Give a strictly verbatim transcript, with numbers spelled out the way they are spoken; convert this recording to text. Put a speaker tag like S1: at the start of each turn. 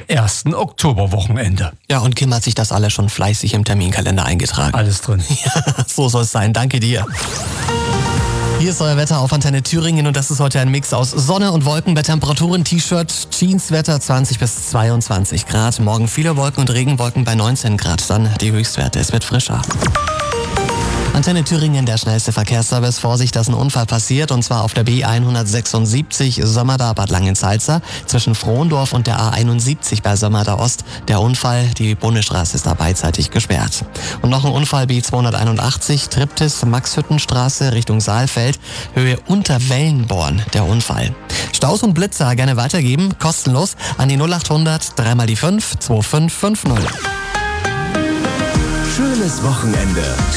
S1: ersten Oktoberwochenende.
S2: Ja, und Kim hat sich das alles schon fleißig im Terminkalender eingetragen.
S1: Alles drin.
S2: Ja, so soll es sein. Danke dir. Hier ist euer Wetter auf Antenne Thüringen und das ist heute ein Mix aus Sonne und Wolken bei Temperaturen, T-Shirt, Jeanswetter zwanzig bis zweiundzwanzig Grad. Morgen viele Wolken und Regenwolken bei neunzehn Grad. Dann die Höchstwerte. Es wird frischer. Antenne Thüringen, der schnellste Verkehrsservice. Vorsicht, dass ein Unfall passiert und zwar auf der B hundertsechsundsiebzig Sömmerda-Bad Langensalza zwischen Frohndorf und der A einundsiebzig bei Sömmerda Ost. Der Unfall, die Bundesstraße ist da beidseitig gesperrt. Und noch ein Unfall B zweihunderteinundachtzig Triptis Maxhüttenstraße Richtung Saalfeld, Höhe Unterwellenborn, der Unfall. Staus und Blitzer gerne weitergeben, kostenlos an die null achthundert drei mal die fünf zwei fünf fünf null.
S3: Schönes Wochenende.